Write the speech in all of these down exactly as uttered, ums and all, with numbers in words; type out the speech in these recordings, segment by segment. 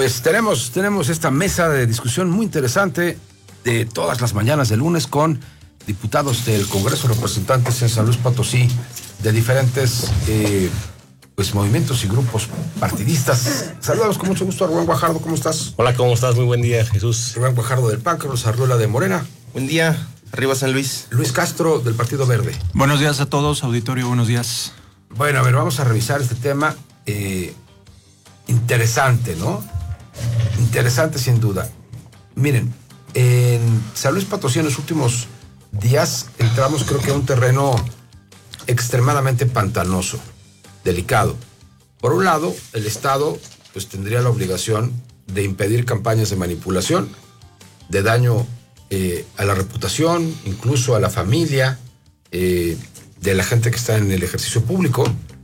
Pues tenemos, tenemos esta mesa de discusión muy interesante de todas las mañanas de lunes con diputados del Congreso, representantes en San Luis Potosí de diferentes eh, pues, movimientos y grupos partidistas. Saludamos con mucho gusto a Rubén Guajardo, ¿cómo estás? Hola, ¿cómo estás? Muy buen día, Jesús. Rubén Guajardo del P A N, Carlos Arriola de Morena. Buen día, arriba San Luis. Luis Castro del Partido Verde. Buenos días a todos, auditorio, buenos días. Bueno, a ver, vamos a revisar este tema eh, interesante, ¿no? Interesante sin duda. Miren, en San Luis Potosí en los últimos días entramos creo que a un terreno extremadamente pantanoso, delicado. Por un lado, el Estado pues tendría la obligación de impedir campañas de manipulación, de daño eh, a la reputación, incluso a la familia eh, de la gente que está en el ejercicio público.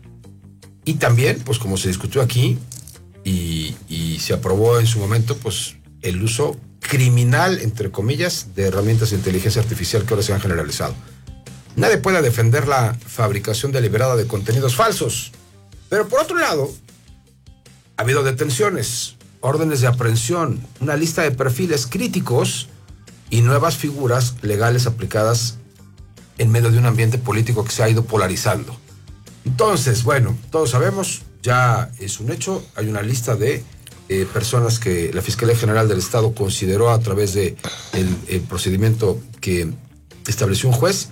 Y también, pues como se discutió aquí y, y se aprobó en su momento, pues el uso criminal, entre comillas, de herramientas de inteligencia artificial que ahora se han generalizado. Nadie puede defender la fabricación deliberada de contenidos falsos. Pero por otro lado, ha habido detenciones, órdenes de aprehensión, una lista de perfiles críticos y nuevas figuras legales aplicadas en medio de un ambiente político que se ha ido polarizando. Entonces, bueno, todos sabemos, ya es un hecho, hay una lista de eh, personas que la Fiscalía General del Estado consideró a través de el, el procedimiento que estableció un juez,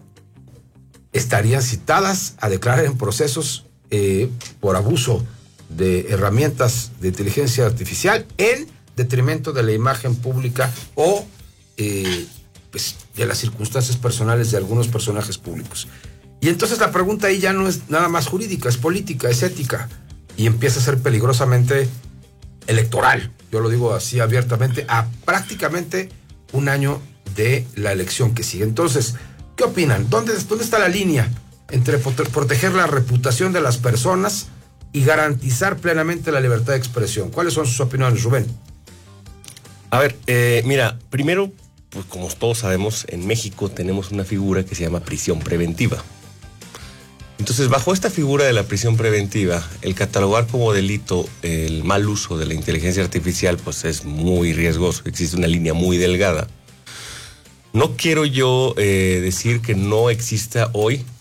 estarían citadas a declarar en procesos eh, por abuso de herramientas de inteligencia artificial en detrimento de la imagen pública o eh, pues, de las circunstancias personales de algunos personajes públicos. Y entonces la pregunta ahí ya no es nada más jurídica, es política, es ética, y empieza a ser peligrosamente electoral. Yo lo digo así abiertamente, a prácticamente un año de la elección que sigue. Entonces, ¿qué opinan? ¿Dónde, dónde está la línea entre proteger la reputación de las personas y garantizar plenamente la libertad de expresión? ¿Cuáles son sus opiniones, Rubén? A ver, eh, mira, primero, pues como todos sabemos, en México tenemos una figura que se llama prisión preventiva. Entonces, bajo esta figura de la prisión preventiva, el catalogar como delito el mal uso de la inteligencia artificial, pues es muy riesgoso, existe una línea muy delgada. No quiero yo eh, decir que no exista hoy